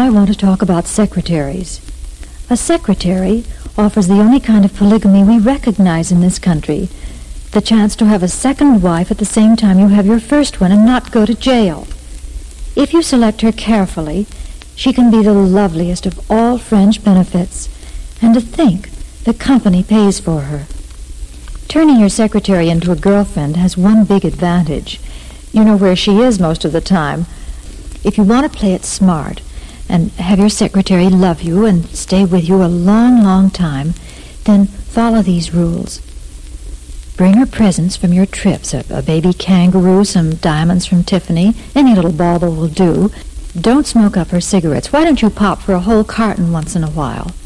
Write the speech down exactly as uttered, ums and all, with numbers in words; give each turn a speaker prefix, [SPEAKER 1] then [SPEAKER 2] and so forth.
[SPEAKER 1] I want to talk about secretaries. A secretary offers the only kind of polygamy we recognize in this country, the chance to have a second wife at the same time you have your first one and not go to jail. If you select her carefully, she can be the loveliest of all French benefits. And to think, the company pays for her. Turning your secretary into a girlfriend has one big advantage. You know where she is most of the time. If you want to play it smart and have your secretary love you and stay with you a long, long time, then follow these rules. Bring her presents from your trips, a, a baby kangaroo, some diamonds from Tiffany, any little bauble will do. Don't smoke up her cigarettes. Why don't you pop for a whole carton once in a while?